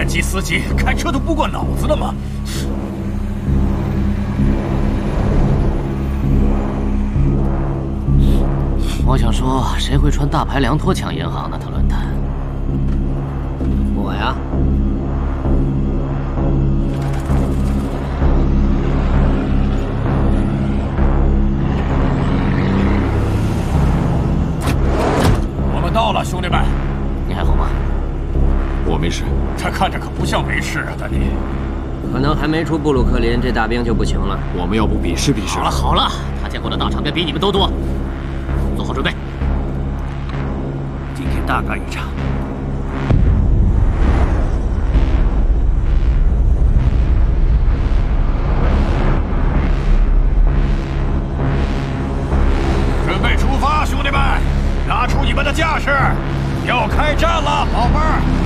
电机司机开车都不过脑子的吗？ 我想说，谁会穿大牌凉拖抢银行呢？特伦坦， 我呀。 我们到了，兄弟们， 你还好吗？ 我没事。 这看着可不像没事啊，丹尼。 可能还没出布鲁克林，这大兵就不行了。 我们要不比试比试？ 好了好了，他见过的大场面比你们都多，做好准备。 今天大干一场。 准备出发，兄弟们，拿出你们的架势，要开战了，宝贝儿。